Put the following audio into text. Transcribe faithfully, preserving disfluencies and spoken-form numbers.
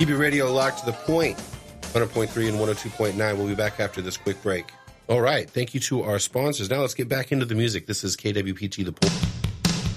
Keep your radio locked to the point. one hundred point three and one oh two point nine. We'll be back after this quick break. All right. Thank you to our sponsors. Now let's get back into the music. This is K W P T The Point.